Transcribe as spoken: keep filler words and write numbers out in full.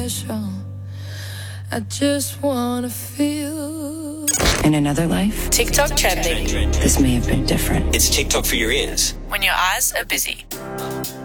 I just wanna feel. In another life, TikTok trending. this may have been different. It's TikTok for your ears. When your eyes are busy.